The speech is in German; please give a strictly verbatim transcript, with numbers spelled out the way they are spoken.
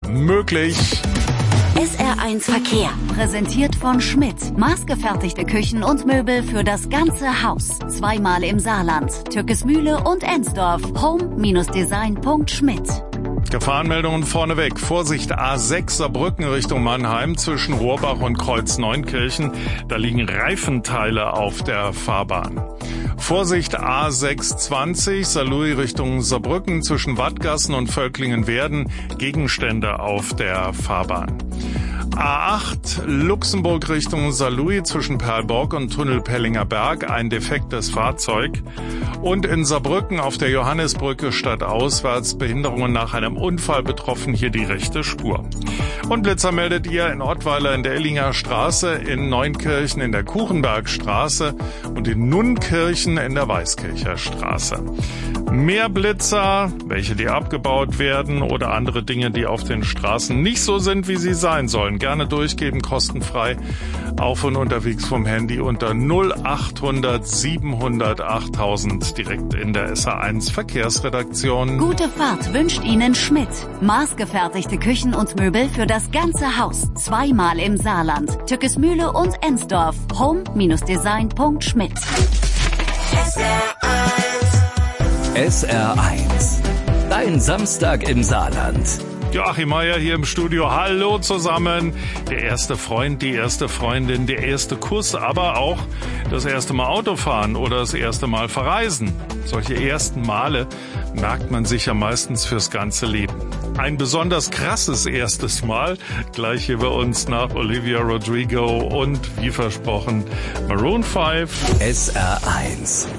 möglich. S R eins Verkehr. Präsentiert von Schmidt. Maßgefertigte Küchen und Möbel für das ganze Haus. Zweimal im Saarland. Türkesmühle und Ensdorf. home design punkt schmidt. Gefahrenmeldungen vorneweg. Vorsicht A sechs Saarbrücken Richtung Mannheim zwischen Rohrbach und Kreuz Neunkirchen. Da liegen Reifenteile auf der Fahrbahn. Vorsicht A sechs zwanzig Saarlouis Richtung Saarbrücken zwischen Wattgassen und Völklingen-Werden. Gegenstände auf der Fahrbahn. A acht Luxemburg Richtung Saarlouis zwischen Perlborg und Tunnel Pellinger Berg, ein defektes Fahrzeug. Und in Saarbrücken auf der Johannisbrücke stadtauswärts Behinderungen nach einem Unfall betroffen, hier die rechte Spur. Und Blitzer meldet ihr in Ottweiler in der Illinger Straße, in Neunkirchen in der Kuchenbergstraße und in Nunkirchen in der Weißkircher Straße. Mehr Blitzer, welche die abgebaut werden oder andere Dinge, die auf den Straßen nicht so sind, wie sie sein sollen, gerne durchgeben, kostenfrei, auf und unterwegs vom Handy unter null achthundert siebenhundert achttausend direkt in der S R eins Verkehrsredaktion. Gute Fahrt wünscht Ihnen Schmidt. Maßgefertigte Küchen und Möbel für das ganze Haus. Zweimal im Saarland. Türkesmühle und Ensdorf. home design punkt schmidt. S R eins. S R eins. Dein Samstag im Saarland. Joachim Meier hier im Studio. Hallo zusammen. Der erste Freund, die erste Freundin, der erste Kuss, aber auch das erste Mal Autofahren oder das erste Mal verreisen. Solche ersten Male merkt man sich ja meistens fürs ganze Leben. Ein besonders krasses erstes Mal, gleich hier bei uns nach Olivia Rodrigo und wie versprochen Maroon fünf. S R eins.